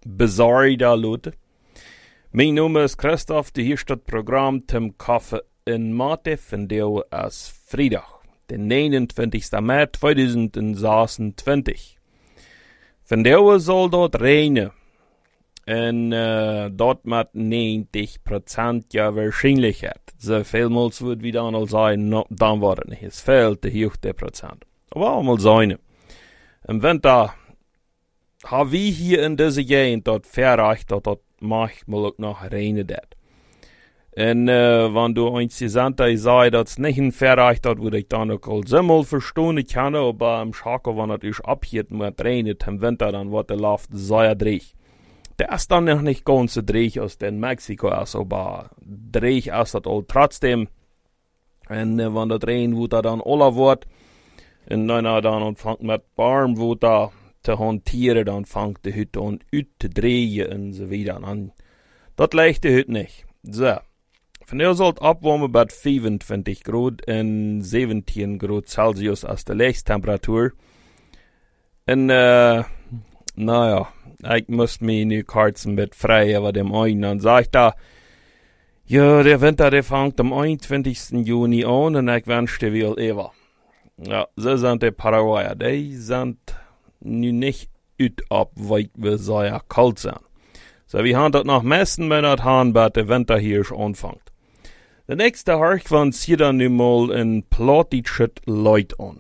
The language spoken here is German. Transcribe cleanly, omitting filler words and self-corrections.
bezorgde Leute. Mijn naam is Christoph, de hier staat Programm Tim Kaffe in Mate van deel als vrijdag, de 29. maart 2026. Van deel zal dat regenen. En dat met 90% ja waarschijnlijkheid. Zoveel wordt wie dan al zijn, dan wordt het niet veel te hoog de procent. Maar allemaal zijn. Im winter hebben we hier in deze gegend dat verreicht dat manchmal ook nog regnen dat. En wenn du eens gesagt zei dat es nicht verreicht hat, würde ich dann auch al zimmel verstehen kann, aber im Schakel, wenn es ist abgeht mit regnet im Winter, dann wird der Luft sehr dreich. Der ist dann noch nicht ganz so dreich als in Mexiko ist, aber dreich ist das all trotzdem. Und wenn das Regenwetter dann aller wird, und dann anfängt mit Warmwetter zu hantieren, dann fängt die Hütte an zu drehen und so weiter an. Das leicht die Hütte nicht. So. Von der sollt abwarmen bei 25 Grad und 17 Grad Celsius als die Lichttemperatur. Und, naja, ich muss mich nu kurz mit frei über dem einen. Dann sagt er, ja, der Winter, der fängt am 21. Juni an und ich wünschte will ever. Ja, so sind die Paraguayer. Die sind nu nicht ab, weil wir sehr kalt sind. So, wir haben das noch messen, wenn das haben, bis der Winter hier anfängt. Der nächste Harch von sieht dann nun mal ein Plattitschet Leut an.